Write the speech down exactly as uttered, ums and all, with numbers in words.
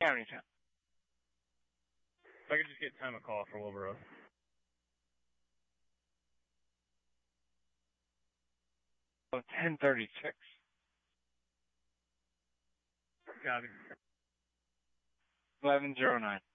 County Town. If I could just get time of call for Wilbur Road. Oh, ten thirty-six. Got it. eleven oh nine.